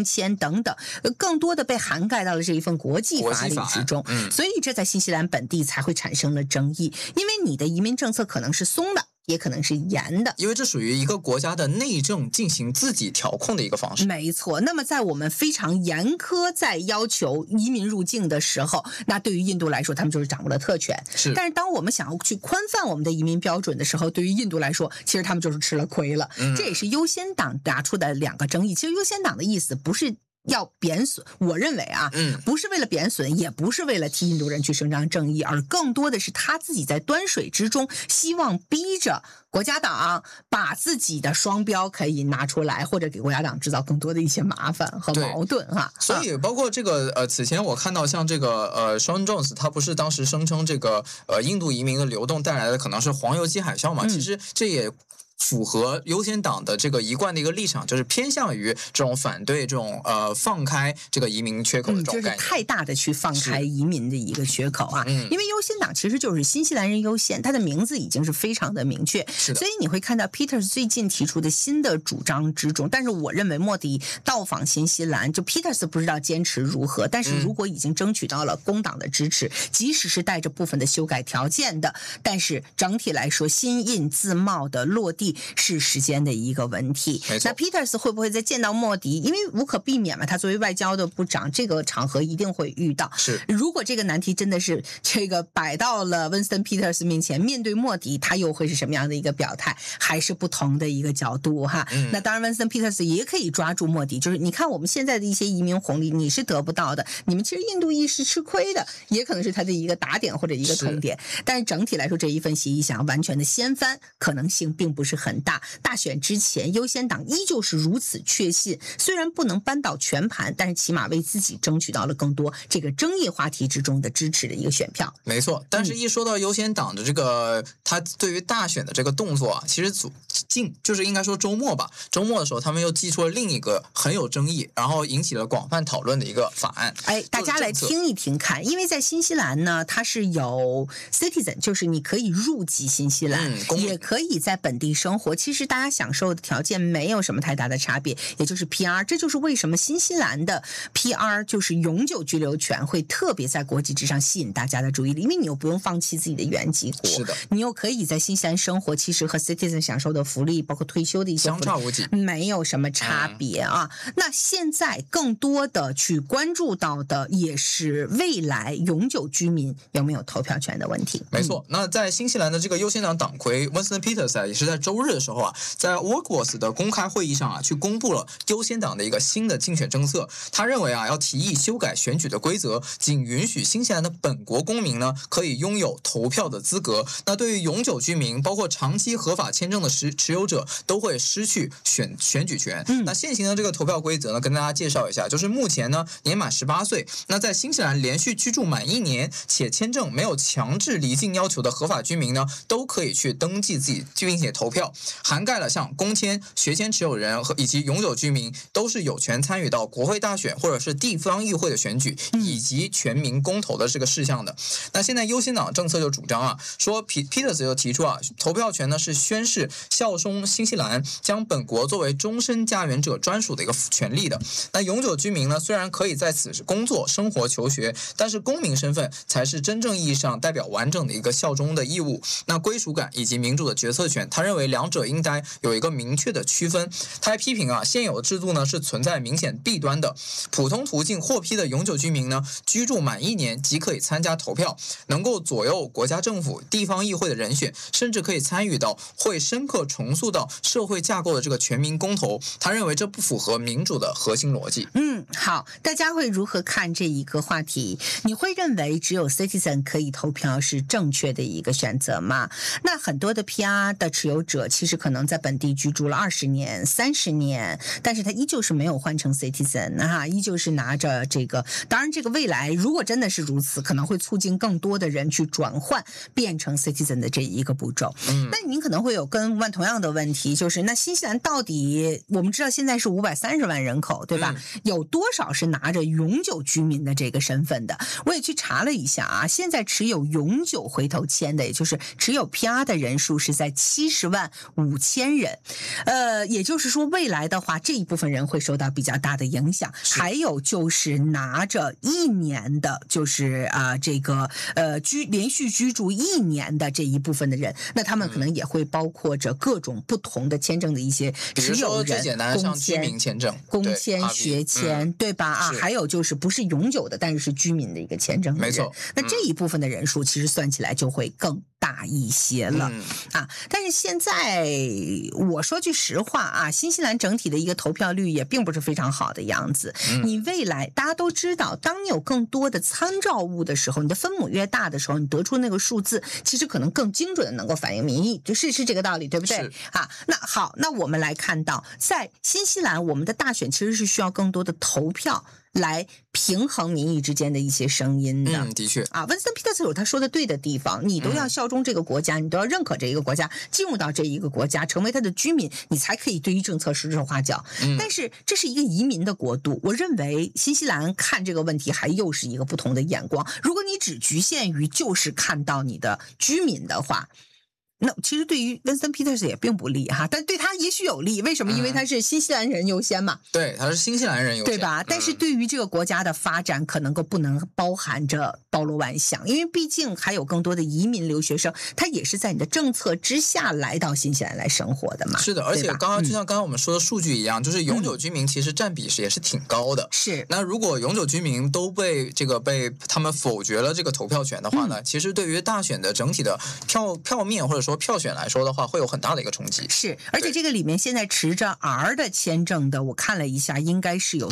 工签等等，更多的被涵盖到了这一份国际法理之中。所以这在新西兰本地才会产生了争议，因为你的移民政策可能是松的，也可能是严的， 因为这属于一个国家的内政进行自己调控的一个方式。 没错。那么在我们非常严苛在要求移民入境的时候，那对于印度来说他们就是掌握了特权。但是当我们想要去宽泛我们的移民标准的时候，对于印度来说其实他们就是吃了亏了。这也是优先党拿出的两个争议。其实优先党的意思不是要贬损，我认为啊，不是为了贬损，也不是为了替印度人去伸张正义，而更多的是他自己在端水之中，希望逼着国家党把自己的双标可以拿出来，或者给国家党制造更多的一些麻烦和矛盾哈。 所以包括这个此前我看到像这个Sean Jones， 他不是当时声称这个印度移民的流动带来的可能是黄油机海啸嘛？其实这也符合优先党的这个一贯的一个立场，就是偏向于这种反对这种放开这个移民缺口的这种概念， 就是太大的去放开移民的一个缺口啊。因为优先党其实就是新西兰人优先，它的名字已经是非常的明确，所以你会看到 Peters 最近提出的新的主张之中，但是我认为莫迪到访新西兰，就 Peters 不知道坚持如何，但是如果已经争取到了工党的支持，即使是带着部分的修改条件的，但是整体来说新印自贸的落地是时间的一个问题。那 Peters 会不会再见到莫迪？因为无可避免嘛，他作为外交的部长，这个场合一定会遇到。如果这个难题真的是这个摆到了 Winston Peters 面前，面对莫迪，他又会是什么样的一个表态？还是不同的一个角度哈。那当然 Winston Peters 也可以抓住莫迪，就是你看我们现在的一些移民红利你是得不到的，你们其实印度裔是吃亏的，也可能是他的一个打点或者一个痛点。但是整体来说，这一份协议想要完全的掀翻可能性并不是很大。大选之前优先党依旧是如此确信，虽然不能扳倒全盘，但是起码为自己争取到了更多这个争议话题之中的支持的一个选票。 没错，但是一说到优先党的这个他对于大选的这个动作啊，其实就是应该说周末吧，周末的时候他们又祭出了另一个很有争议，然后引起了广泛讨论的一个法案。 大家来听一听看，因为在新西兰呢，它是有 citizen， 就是你可以入籍新西兰，也可以在本地生活，其实大家享受的条件没有什么太大的差别，也就是 PR。 这就是为什么新西兰的 PR 就是永久居留权会特别在国际之上吸引大家的注意力，因为你又不用放弃自己的原籍国， 是的， 你又可以在新西兰生活，其实和 citizen 享受的福利包括退休的一些福利相差无几， 没有什么差别啊。那现在更多的去关注到的也是未来永久居民有没有投票权的问题。 没错，那在新西兰的这个优先党党魁 Winston Peters 也是在周日的时候啊，在 Workforce 的公开会议上啊，去公布了优先党的一个新的竞选政策。他认为啊，要提议修改选举的规则，仅允许新西兰的本国公民呢可以拥有投票的资格。那对于永久居民，包括长期合法签证的持有者，都会失去选举权。那现行的这个投票规则呢，跟大家介绍一下，就是目前呢年满18岁，那在新西兰连续居住满1年且签证没有强制离境要求的合法居民呢，都可以去登记自己并且投票，涵盖了像工签、学签持有人以及永久居民都是有权参与到国会大选或者是地方议会的选举以及全民公投的这个事项的。那现在优先党政策就主张啊，说 Peters 就提出啊，投票权呢是宣誓效忠新西兰，将本国作为终身家园者专属的一个权利的。那永久居民呢，虽然可以在此工作、生活、求学，但是公民身份才是真正意义上代表完整的一个效忠的义务。那归属感以及民主的决策权，他认为两者应该有一个明确的区分。他还批评啊，现有的制度呢是存在明显弊端的。普通途径获批的永久居民呢，居住满1年即可以参加投票，能够左右国家政府、地方议会的人选，甚至可以参与到会深刻重塑到社会架构的这个全民公投。他认为这不符合民主的核心逻辑。 好，大家会如何看这一个话题？你会认为只有 citizen 可以投票是正确的一个选择吗？那很多的 PR 的持有者其实可能在本地居住了20年、30年，但是他依旧是没有换成 citizen 依旧是拿着这个。当然，这个未来如果真的是如此，可能会促进更多的人去转换变成 citizen 的这一个步骤。那您可能会有跟问同样的问题，就是那新西兰到底，我们知道现在是530万人口，对吧？有多少是拿着永久居民的这个身份的？我也去查了一下啊，现在持有永久回头签的，也就是持有 PR 的人数是在70万万5千人。也就是说，未来的话，这一部分人会受到比较大的影响。还有就是拿着1年的，就是这个连续居住1年的这一部分的人，那他们可能也会包括着各种不同的签证的一些持有人， 最简单的像居民签证、 工签、学签，对吧？还有就是不是永久的，但是是居民的一个签证的人， 没错。 那这一部分的人数其实算起来就会更大一些了但是现在我说句实话新西兰整体的一个投票率也并不是非常好的样子。你未来大家都知道，当你有更多的参照物的时候，你的分母越大的时候，你得出那个数字其实可能更精准的能够反映民意，就是这个道理，对不对？那好，那我们来看到在新西兰，我们的大选其实是需要更多的投票来平衡民意之间的一些声音的。 的确温斯顿·皮特斯有他说的对的地方，你都要效忠这个国家，你都要认可这一个国家，进入到这一个国家，成为他的居民，你才可以对于政策指手画脚。但是这是一个移民的国度，我认为新西兰看这个问题还又是一个不同的眼光。如果你只局限于就是看到你的居民的话，那其实对于温斯顿·皮特斯也并不利但对他也许有利。为什么？因为他是新西兰人优先嘛。 对，他是新西兰人优先， 对吧？但是对于这个国家的发展，可能不能包含着包罗万象，因为毕竟还有更多的移民留学生，他也是在你的政策之下来到新西兰来生活的嘛。 是的，而且就像刚刚我们说的数据一样，就是永久居民其实占比也是挺高的。 是。 那如果永久居民都被他们否决了这个投票权的话呢，其实对于大选的整体的票面或者说票选来说的话，会有很大的一个冲击。 是，而且这个里面现在持着 R 的签证的，我看了一下，应该是有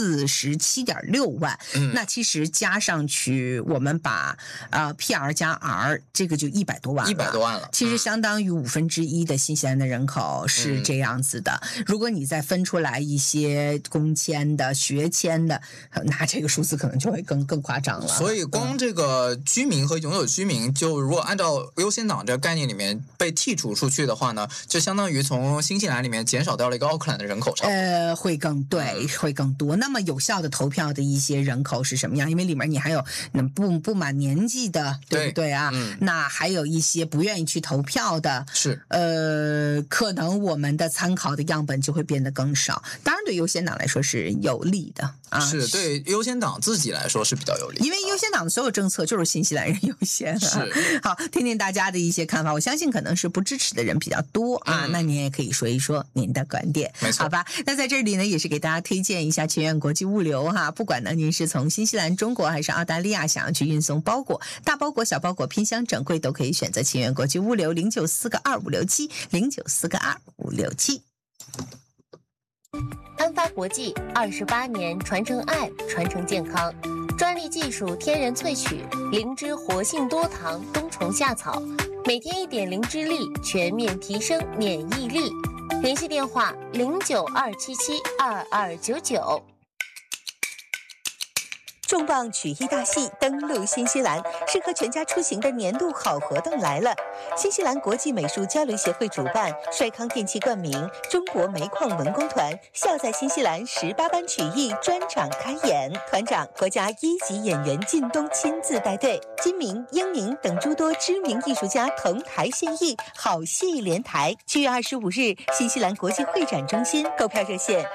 47.6万。那其实加上去，我们把PR 加 R 这个就100多万了 ，100多万了。 其实相当于1/5的新西兰的人口是这样子的。如果你再分出来一些工签的、学签的，那这个数字可能就会更夸张了。 所以光这个居民和永久居民，就如果按照优先党这个概念里面被剔除出去的话呢，就相当于从新西兰里面减少掉了一个奥克兰的人口差不多。 会更多。那么有效的投票的一些人口是什么样？因为里面你还有不满年纪的，对不对啊？那还有一些不愿意去投票的， 是可能我们的参考的样本就会变得更少。当然，对优先党来说是有利的是对优先党自己来说是比较有利的， 因为优先党的所有政策就是新西兰人优先。 是好，听听大家的一些看法，我相信可能是不支持的人比较多那您也可以说一说您的观点， 没错， 好吧？那在这里呢，也是给大家推荐一下全远国际物流不管呢您是从新西兰、中国还是澳大利亚想要去运送包裹，大包裹、小包裹、偏箱、整柜都可以选择全远国际物流094-2567。 安发国际28年传承爱，传承健康，专利技术天然萃取灵芝活性多糖冬虫夏草，每天1点灵芝粒，全面提升免疫力。联系电话092772299。 重磅曲艺大戏登陆新西兰，适合全家出行的年度好活动来了！新西兰国际美术交流协会主办，帅康电器冠名，中国煤矿文工团校在新西兰18班曲艺专场开演，团长国家1级演员靳东亲自带队，金明、英宁等诸多知名艺术家同台献艺，好戏连台。7月25日，新西兰国际会展中心，购票热线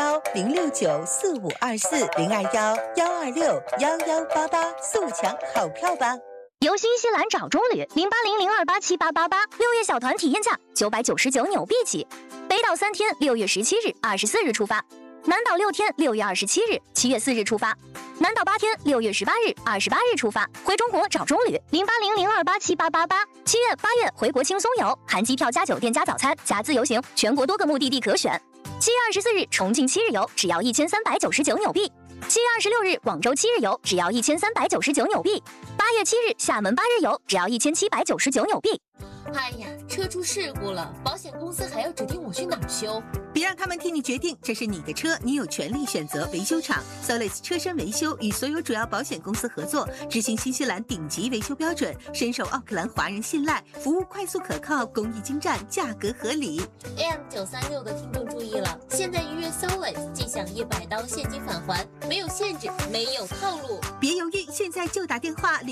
021-069-4524，021-126-1188，速抢好票吧！ 游新西兰找中旅0800287888，6月小团体验价999纽币起，北岛3天，6月17日、24日出发；南岛6天，6月27日、7月4日出发；南岛8天，6月18日、28日出发。回中国找中旅0800287888，7月、8月回国轻松游，含机票加酒店加早餐加自由行，全国多个目的地可选。7月24日重庆7日游只要1399纽币，7月26日广州7日游只要1399纽币，8月7日厦门8日游只要1799纽币。 哎呀，车出事故了，保险公司还要指定我去哪儿修？ 别让他们替你决定，这是你的车，你有权利选择维修厂。Solis 车身维修与所有主要保险公司合作，执行新西兰顶级维修标准，深受奥克兰华人信赖，服务快速可靠，工艺精湛，价格合理。 AM936 的听众注意了，现在预约 Solis 即享100刀现金返还，没有限制，没有套路。 别犹豫，现在就打电话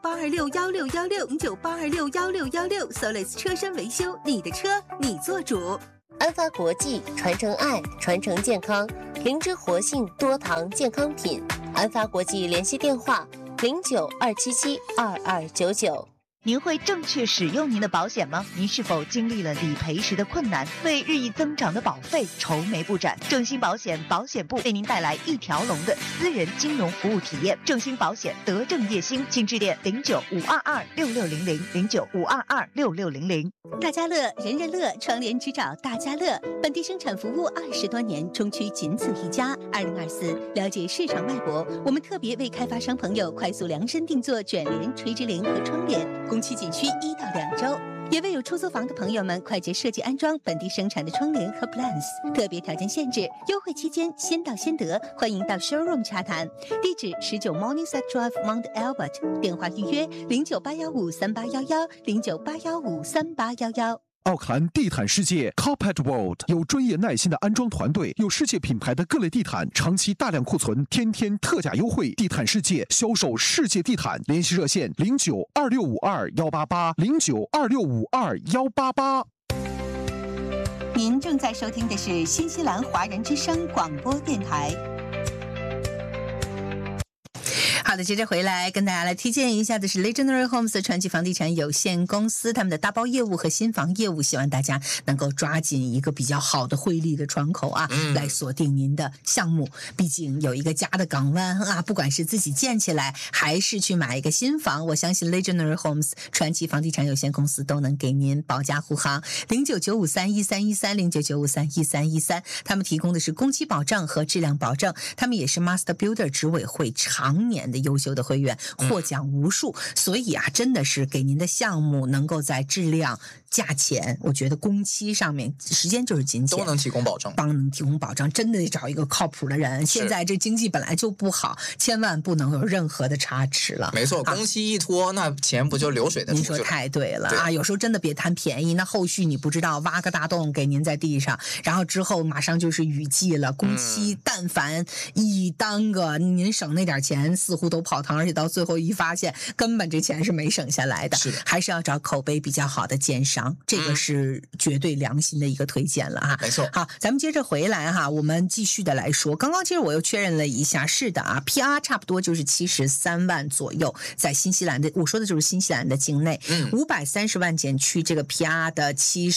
0982616616，0982616616 ，Solis 车身维修，你的车你做主。 安发国际传承爱，传承健康，灵芝活性多糖健康品。安发国际联系电话0927722299。 您会正确使用您的保险吗？您是否经历了理赔时的困难，为日益增长的保费愁眉不展？正兴保险保险部为您带来一条龙的私人金融服务体验。正兴保险德政业兴，请致电0952266600，0952266600。 大家乐，人人乐，窗帘只找大家乐。本地生产服务20多年，中区仅此一家。2024，了解市场脉搏，我们特别为开发商朋友快速量身定做卷帘、垂直帘和窗帘，工期仅需1到2周。也为有出租房的朋友们快捷设计安装本地生产的窗帘和 plans， 特别条件限制，优惠期间先到先得，欢迎到 showroom 洽谈。地址19 Morningside Drive Mount Albert， 电话预约0981538811，0981538811。 奥克兰地毯世界 Carpet World 有专业耐心的安装团队，有世界品牌的各类地毯，长期大量库存，天天特价优惠。地毯世界销售世界地毯，联系热线092652188，092652188。 您正在收听的是新西兰华人之声广播电台。 好的，接着回来跟大家来推荐一下的是 Legendary Homes 传奇房地产有限公司他们的大包业务和新房业务，希望大家能够抓紧一个比较好的汇利的窗口啊，来锁定您的项目。毕竟有一个家的港湾啊，不管是自己建起来还是去买一个新房，我相信 Legendary Homes 传奇房地产有限公司都能给您保驾护航。0995313113，0995313113，他们提供的是工期保证和质量保证，他们也是 Master Builder 执委会常年的优秀的会员，获奖无数，所以啊，真的是给您的项目能够在质量、价钱，我觉得工期上面，时间就是金钱， 都能提供保证， 能提供保障，真的得找一个靠谱的人。现在这经济本来就不好，千万不能有任何的差池了。 没错，工期一拖，那钱不就流水的出去了？ 您说太对了啊！有时候真的别贪便宜，那后续你不知道，挖个大洞给您在地上，然后之后马上就是雨季了，工期但凡一耽搁，您省那点钱似乎都泡汤，而且到最后一发现，根本这钱是没省下来的。 是的， 还是要找口碑比较好的建商，这个是绝对良心的一个推荐了啊。 没错。 好，咱们接着回来哈，我们继续的来说。刚刚其实我又确认了一下，是的啊 ，PR 差不多就是73万左右，在新西兰的，我说的就是新西兰的境内，530万减去这个 PR 的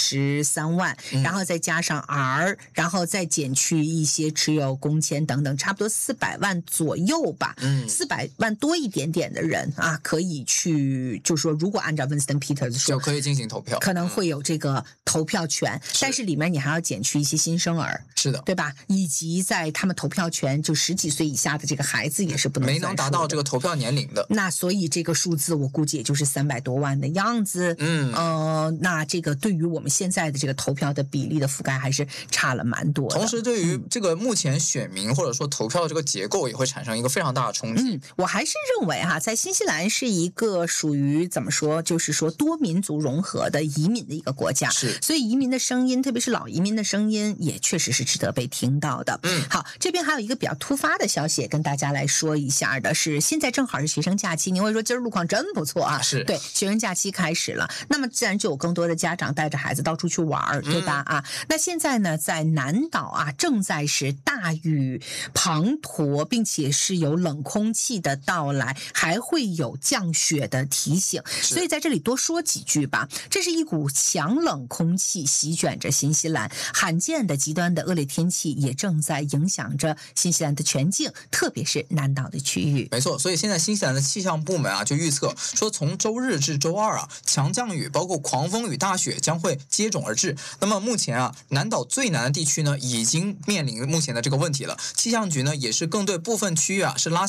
73万，然后再加上 R， 然后再减去一些持有工签等等，差不多400万左右吧。400万多一点点的人啊，可以去，就是说，如果按照 Winston Peters 说， 就可以进行投票， 可能会有这个投票权，但是里面你还要减去一些新生儿， 是的， 对吧？以及在他们投票权就10几岁以下的这个孩子也是不能没能达到这个投票年龄的。 那所以这个数字我估计也就是300多万的样子。那这个对于我们现在的这个投票的比例的覆盖还是差了蛮多的。 同时，对于这个目前选民或者说投票的这个结构也会产生一个非常大的冲击。 我还是认为哈，在新西兰是一个属于怎么说，就是说多民族融合的移民的一个国家，所以移民的声音，特别是老移民的声音，也确实是值得被听到的。好，这边还有一个比较突发的消息跟大家来说一下的是，现在正好是学生假期，你会说今儿路况真不错啊， 是对，学生假期开始了，那么自然就有更多的家长带着孩子到处去玩，对吧？那现在呢，在南岛啊，正在是大雨滂沱，并且是有冷空气的到来，还会有降雪的提醒，所以在这里多说几句吧。这是一股强冷空气席卷着新西兰，罕见的极端的恶劣天气也正在影响着新西兰的全境，特别是南岛的区域。 没错，所以现在新西兰的气象部门啊就预测说，从周日至周二啊，强降雨包括狂风与大雪将会接踵而至。那么目前啊，南岛最南的地区呢已经面临目前的这个问题了。气象局呢也是更对部分区域啊是拉响了极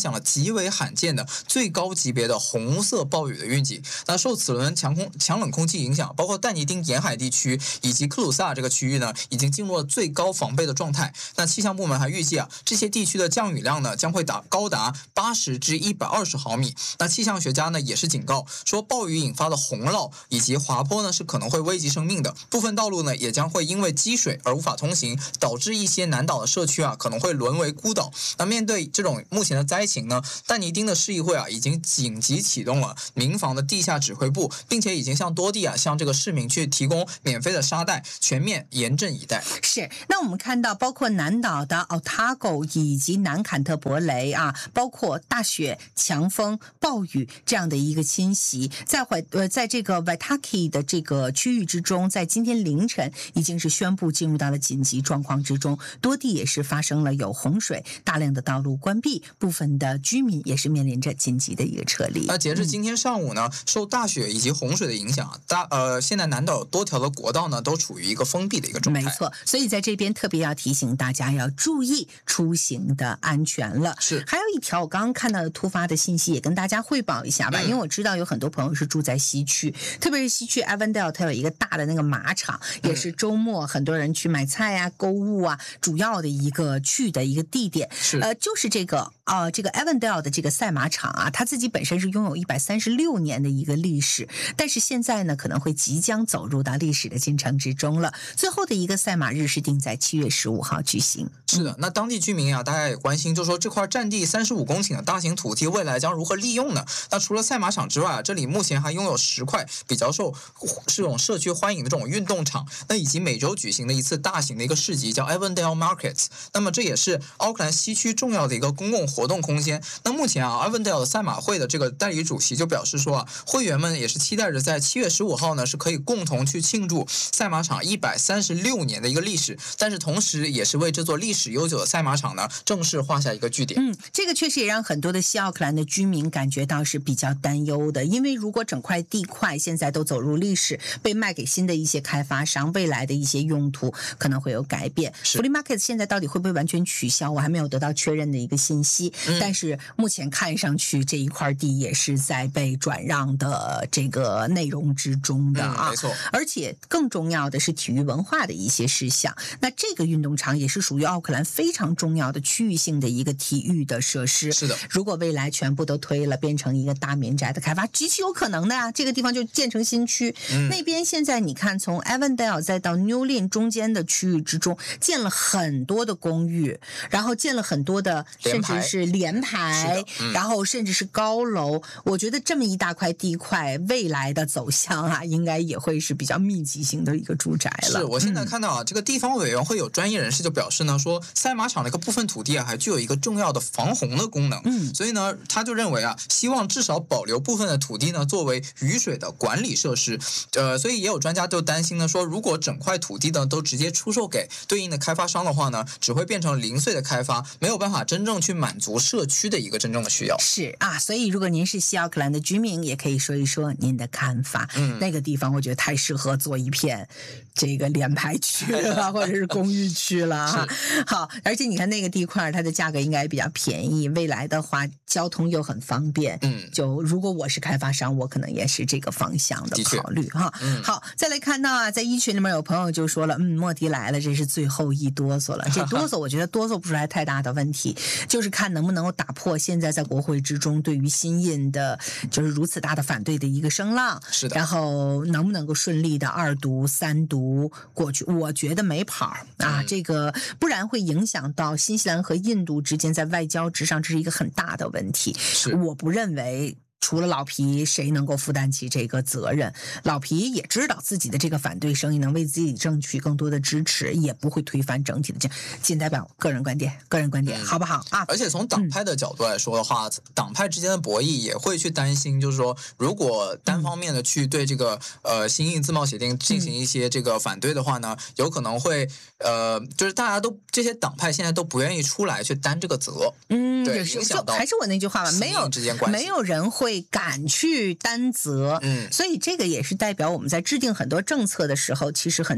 极为罕见的最高级别的红色暴雨的预警。那受此轮强冷空气影响，包括但尼丁沿海地区以及克鲁萨这个区域呢，已经进入了最高防备的状态。那气象部门还预计这些地区的降雨量呢将会高达80至120毫米。那气象学家呢也是警告说，暴雨引发的洪涝以及滑坡呢是可能会危及生命的，部分道路呢也将会因为积水而无法通行，导致一些南岛的社区可能会沦为孤岛。那面对这种目前的灾情呢，但尼丁的市议会已经紧急启动了民防的地下指挥部，并且已经向多地向这个市民去提供免费的沙袋，全面严阵以待。 是，那我们看到包括南岛的Otago 以及南坎特伯雷包括大雪、强风、暴雨这样的一个侵袭，在这个 Waitaki 的这个区域之中，在今天凌晨已经是宣布进入到了紧急状况之中，多地也是发生了有洪水，大量的道路关闭，部分的居民也是面临着紧急的一个撤离。 那截至今天上午呢，受大雪以及洪水的影响，现在南岛有多条的国道呢都处于一个封闭的一个状态。 没错，所以在这边特别要提醒大家要注意出行的安全了。 是， 还有一条我刚刚看到的突发的信息，也跟大家汇报一下吧。因为我知道有很多朋友是住在西区，特别是西区 Avondale， 它有一个大的那个马场，也是周末很多人去买菜购物主要的一个去的一个地点。 是， 就是这个Avondale 的这个赛马场它自己本身是拥有136年的一个历史，但是现在呢可能会即将走入到历史的进程之中了。最后的一个赛马日是定在7月15号举行。 是的，那当地居民大家也关心，就是说这块占地35公顷的大型土地未来将如何利用呢？那除了赛马场之外这里目前还拥有10块比较受这种社区欢迎的这种运动场，那以及每周举行的一次大型的一个市集叫 Avondale Markets。那么这也是奥克兰西区重要的一个公共活动空间。那目前Avondale 的赛马会的这个代理主席就表示说会员们也是期待着在7月15号呢是可以共同去庆祝赛马场136年的一个历史，但是同时也是为这座历史悠久的赛马场呢正式画下一个句点。 这个确实也让很多的西奥克兰的居民感觉到是比较担忧的，因为如果整块地块现在都走入历史，被卖给新的一些开发商，未来的一些用途可能会有改变。Flea Market 现在到底会不会完全取消，我还没有得到确认的一个信息，但是目前看上去这一块地也是在被转让的这个内容之中的没错。 而且更重要的是体育文化的一些事项，那这个运动场也是属于奥克兰非常重要的区域性的一个体育的设施。 是的， 如果未来全部都推了，变成一个大民宅的开发，极其有可能的这个地方就建成新区。那边现在你看从 Avondale 再到 New Lynn 中间的区域之中建了很多的公寓，然后建了很多的甚至是联排，然后甚至是高楼。我觉得这么一大块地块未来的走向应该也会是比较密集型的一个住宅了。 是，我现在看到这个地方委员会有专业人士就表示呢，说赛马场的一个部分土地还具有一个重要的防洪的功能。所以呢他就认为希望至少保留部分的土地呢作为雨水的管理设施。所以也有专家就担心呢，说如果整块土地呢都直接出售给对应的开发商的话呢，只会变成零碎的开发，没有办法真正去满足社区的一个真正的需要。 是所以如果您是西奥克兰的居民，也可以说一说您的看法。那个地方我觉得太适合做一片这个联排区了或者是公寓区了好，而且你看那个地块它的价格应该比较便宜，未来的话交通又很方便。就如果我是开发商，我可能也是这个方向的考虑好，再来看到在群里面有朋友就说了，莫迪来了，这是最后一哆嗦了。这哆嗦我觉得哆嗦不出来太大的问题，就是看能不能够打破现在在国会之中对于新印的就是如此大的反对的一个声浪。 是的， 然后能不能够顺利的2读3读过去，我觉得没跑这个不然会影响到新西兰和印度之间在外交之上，这是一个很大的问题。我不认为除了老皮谁能够负担起这个责任，老皮也知道自己的这个反对声音能为自己争取更多的支持，也不会推翻整体的仅代表个人观点好不好而且从党派的角度来说的话，党派之间的博弈也会去担心，就是说如果单方面的去对这个新印自贸协定进行一些这个反对的话呢，有可能会就是大家都这些党派现在都不愿意出来去担这个责。对，影响到还是我那句话吧，没有人会敢去担责。所以这个也是代表我们在制定很多政策的时候，其实很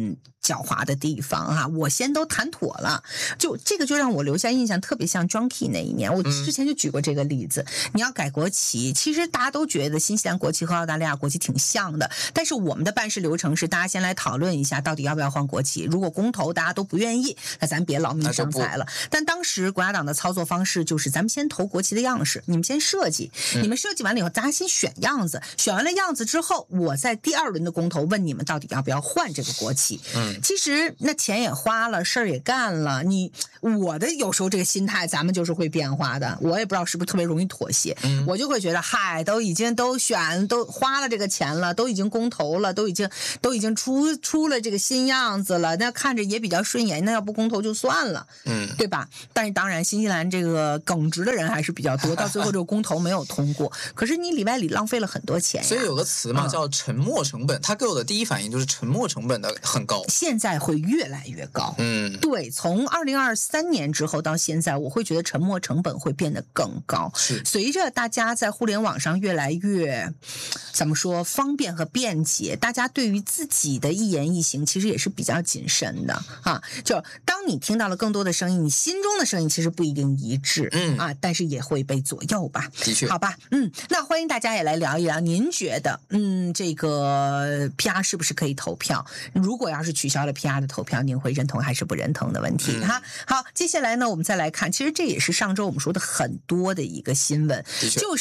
狡猾的地方啊，我先都谈妥了，就这个就让我留下印象特别像 John Key 那一年，我之前就举过这个例子。你要改国旗，其实大家都觉得新西兰国旗和澳大利亚国旗挺像的，但是我们的办事流程是大家先来讨论一下到底要不要换国旗，如果公投大家都不愿意，那咱别劳民伤财了。但当时国家党的操作方式就是咱们先投国旗的样式，你们先设计，你们设计完了以后大家先选样子，选完了样子之后，我在第2轮的公投问你们到底要不要换这个国旗。其实那钱也花了，事儿也干了，我的有时候这个心态咱们就是会变化的，我也不知道是不是特别容易妥协，我就会觉得嗨，都花了这个钱了，都已经公投了，都已经出了这个新样子了，那看着也比较顺眼，那要不公投就算了，对吧？但是当然新西兰这个耿直的人还是比较多，到最后这个公投没有通过，可是你里外里浪费了很多钱呀。 所以有个词嘛叫沉没成本，他给我的第一反应就是沉没成本的很高， 现在会越来越高。对，从2023年之后到现在，我会觉得沉没成本会变得更高。随着大家在互联网上越来越怎么说方便和便捷，大家对于自己的一言一行其实也是比较谨慎的啊。就当你听到了更多的声音，你心中的声音其实不一定一致，但是也会被左右吧。 的确， 好吧，那欢迎大家也来聊一聊，您觉得这个 PR 是不是可以投票？如果要是取消了 PR 的投票，您会认同还是不认同的问题哈。好，接下来呢，我们再来看，其实这也是上周我们说的很多的一个新闻，就是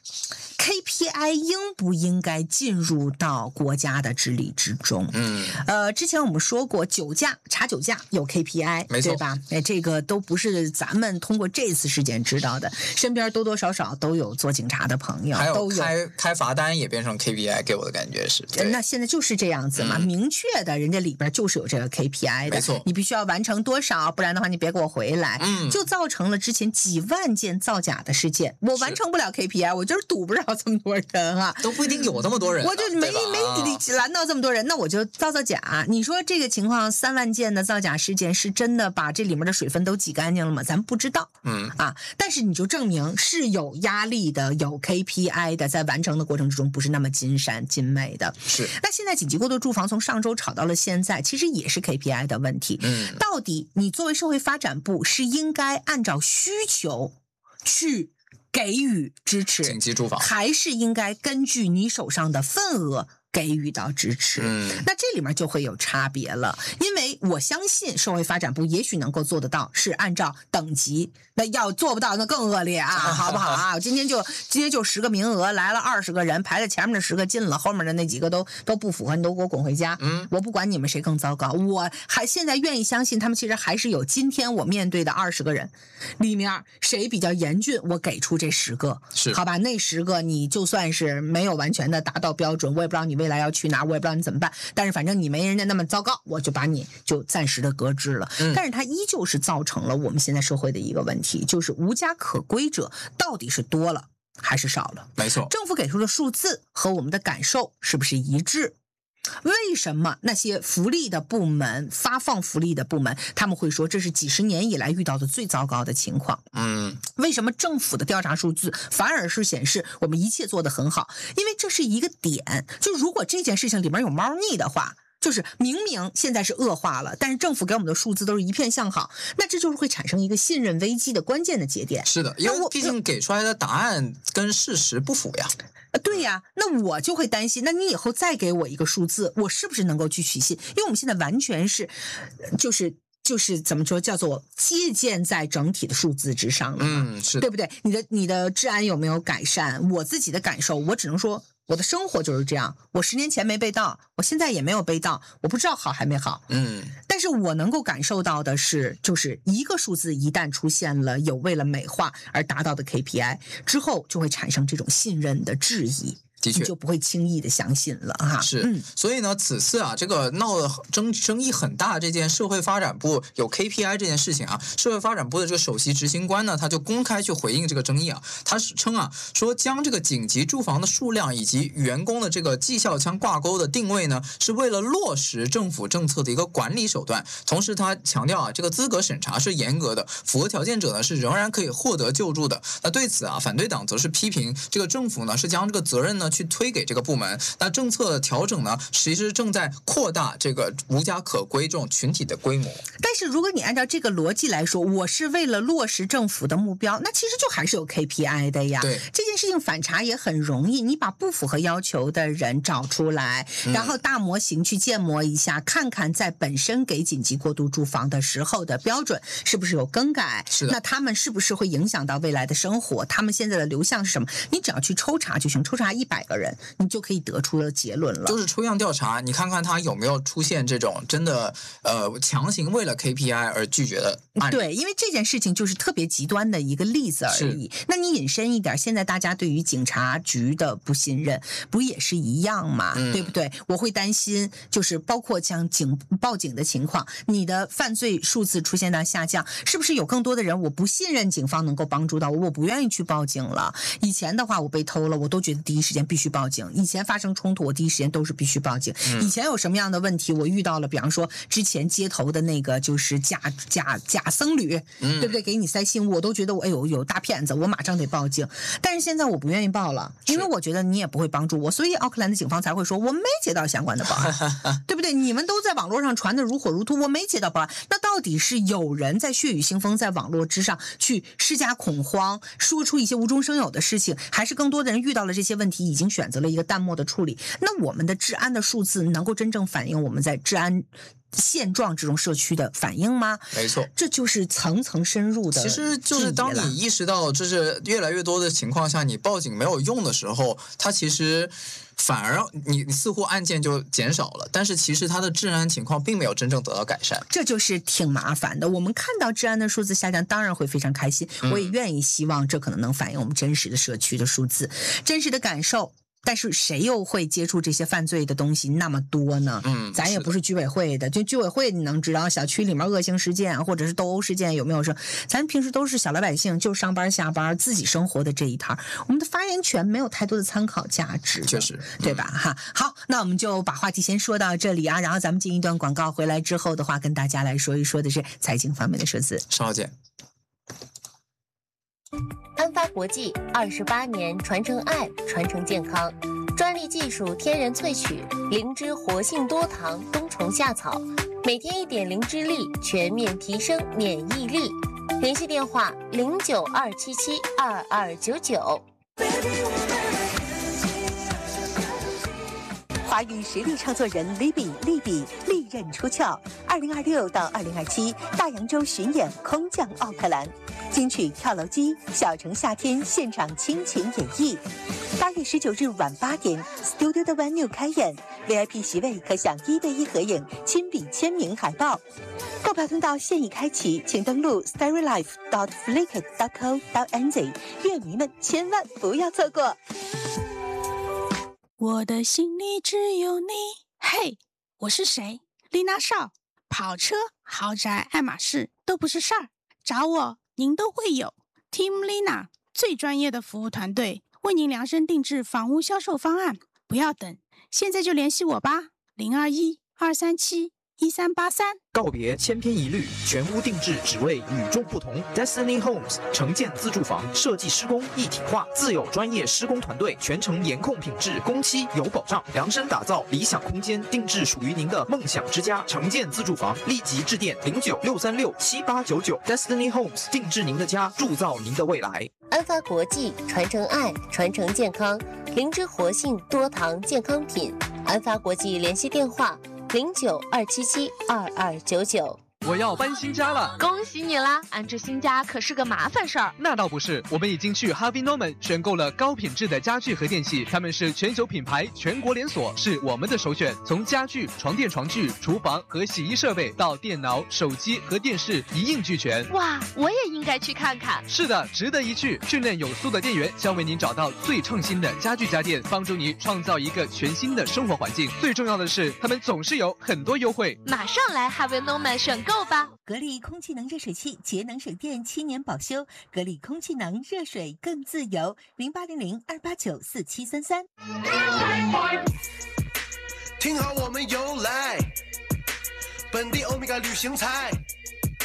KPI 应不应该进入到国家的治理之中？之前我们说过，查酒驾有 KPI， 没错， 对吧？这个都不是咱们通过这次事件知道的，身边多多少少都有做警察的朋友， 还有都有开罚单也变成 KPI， 给我的感觉是。 那现在就是这样子嘛，明确的，人家里边就是有这个 KPI 的， 没错， 你必须要完成多少，不然的话你别给我回来。就造成了之前几万件造假的事件，我完成不了 KPI， 我就是堵不着这么多人啊， 都不一定有那么多人， 我就没拦到这么多人，那我就造假。你说这个情况3万件的造假事件是真的把这里面的水分都挤干净了吗？咱们不知道，但是你就证明是有压力的，有 KPI 的，在完成的过程之中不是那么尽善尽美的。 是。 那现在紧急过渡住房从上周炒到了现在，其实也是 KPI 的问题。到底你作为社会发展部是应该按照需求去给予支持， 紧急住房， 还是应该根据你手上的份额给予到支持？那这里面就会有差别了，因为我相信社会发展部也许能够做得到，是按照等级，那要做不到那更恶劣啊，好不好啊？今天就10个名额，来了20个人，排在前面的10个进了，后面的那几个都不符合，你都给我滚回家。我不管你们谁更糟糕，我还现在愿意相信他们其实还是有今天我面对的20个人里面谁比较严峻，我给出这10个， 是好吧？那10个你就算是没有完全的达到标准，我也不知道你未来要去哪，我也不知道你怎么办，但是反正你没人家那么糟糕，我就把你就暂时的搁置了。但是它依旧是造成了我们现在社会的一个问题，就是无家可归者到底是多了还是少了？ 没错， 政府给出的数字和我们的感受是不是一致？为什么那些福利的部门发放福利的部门他们会说这是几十年以来遇到的最糟糕的情况？为什么政府的调查数字反而是显示我们一切做得很好？因为这是一个点，就如果这件事情里面有猫腻的话，就是明明现在是恶化了，但是政府给我们的数字都是一片向好，那这就是会产生一个信任危机的关键的节点。 是的，因为毕竟给出来的答案跟事实不符呀。 对呀，那我就会担心，那你以后再给我一个数字，我是不是能够去取信？因为我们现在完全是就是怎么说，叫做借鉴在整体的数字之上了， 是的， 对不对？你的治安有没有改善？我自己的感受，我只能说我的生活就是这样。我10年前没被盗，我现在也没有被盗，我不知道好还没好。但是我能够感受到的是，就是一个数字一旦出现了有为了美化而达到的 KPI 之后，就会产生这种信任的质疑。的确，你就不会轻易的相信了哈。 是，所以呢，此次啊，这个闹得争议很大这件社会发展部有 KPI 这件事情啊，社会发展部的这个首席执行官呢，他就公开去回应这个争议啊，他是称啊，说将这个紧急住房的数量以及员工的这个绩效相挂钩的定位呢，是为了落实政府政策的一个管理手段。同时，他强调啊，这个资格审查是严格的，符合条件者呢是仍然可以获得救助的。那对此啊，反对党则是批评这个政府呢是将这个责任呢去推给这个部门。那政策的调整呢，其实正在扩大这个无家可归这种群体的规模。 但是如果你按照这个逻辑来说，我是为了落实政府的目标，那其实就还是有 KPI 的呀。 对， 这件事情反查也很容易，你把不符合要求的人找出来，然后大模型去建模一下，看看在本身给紧急过渡住房的时候的标准是不是有更改， 是的， 那他们是不是会影响到未来的生活，他们现在的流向是什么，你只要去抽查就行，抽查100个人你就可以得出了结论了。 就是抽样调查，你看看他有没有出现这种真的强行为了 KPI 而拒绝的案例。 对，因为这件事情就是特别极端的一个例子而已。那你引申一点，现在大家对于警察局的不信任不也是一样吗？对不对？我会担心就是包括像报警的情况，你的犯罪数字出现到下降，是不是有更多的人我不信任警方能够帮助到我，我不愿意去报警了。以前的话我被偷了，我都觉得第一时间必须报警，以前发生冲突我第一时间都是必须报警。以前有什么样的问题我遇到了，比方说之前街头的那个就是假僧侣，对不对？给你塞信物，我都觉得我有大骗子，我马上得报警。但是现在我不愿意报了，因为我觉得你也不会帮助我，所以奥克兰的警方才会说我没接到相关的报案，对不对？你们都在网络上传的如火如荼，我没接到报案。那到底是有人在血雨腥风在网络之上去施加恐慌，说出一些无中生有的事情，还是更多的人遇到了这些问题已经选择了一个淡漠的处理？那我们的治安的数字能够真正反映我们在治安现状这种社区的反应吗？ 没错， 这就是层层深入的。 其实就是当你意识到就是越来越多的情况下，你报警没有用的时候，它其实反而你似乎案件就减少了，但是其实它的治安情况并没有真正得到改善， 这就是挺麻烦的。我们看到治安的数字下降，当然会非常开心，我也愿意希望这可能能反映我们真实的社区的数字，真实的感受。但是谁又会接触这些犯罪的东西那么多呢？咱也不是居委会的，就居委会你能知道小区里面恶性事件或者是斗殴事件有没有生？咱平时都是小老百姓，就上班下班自己生活的这一摊，我们的发言权没有太多的参考价值， 确实， 对吧？哈，好，那我们就把话题先说到这里啊，然后咱们进一段广告，回来之后的话，跟大家来说一说的是财经方面的数字。 稍后见。 安发国际28年传承爱，传承健康，专利技术天然萃取灵芝活性多糖冬虫夏草，每天1点灵芝粒，全面提升免疫力。联系电话092772299。 华语实力唱作人 Libby 利刃出鞘，2026到2027大洋洲巡演空降奥克兰，金曲跳楼机、小城夏天现场倾情演绎。8月19日晚8点 ，Studio 的 Venue 开演 ，VIP 席位可享1:1合影、亲笔签名海报。购票通道现已开启，请登录 storylife.flickr.co.nz， 乐迷们千万不要错过。 我的心里只有你。嘿，我是谁？丽娜少，跑车、豪宅、爱马仕都不是事儿，找我您都会有。Team Lina 最专业的服务团队，为您量身定制房屋销售方案，不要等，现在就联系我吧，021-237-1383。 告别千篇一律，全屋定制，只为与众不同。Destiny Homes 城建自住房设计施工一体化，自有专业施工团队，全程严控品质，工期有保障，量身打造理想空间，定制属于您的梦想之家。城建自住房，立即致电09-636-7899。Destiny Homes 定制您的家，铸造您的未来。 安发国际传承爱，传承健康，灵芝活性多糖健康品。安发国际联系电话092772299。 我要搬新家了， 恭喜你啦！安置新家可是个麻烦事儿。 那倒不是，我们已经去 Harvey Norman 选购了高品质的家具和电器，他们是全球品牌，全国连锁，是我们的首选。从家具、床垫、床具、厨房和洗衣设备到电脑、手机和电视一应俱全。 哇，我也应该去看看。 是的，值得一去。训练有素的店员将为您找到最创新的家具家电，帮助你创造一个全新的生活环境。最重要的是，他们总是有很多优惠。 马上来 Harvey Norman 选购吧。 格力空气能热水器节能省电7年保修，格力空气能热水更自由，0800-289-4733。 听好我们由来，本地欧米伽旅行彩，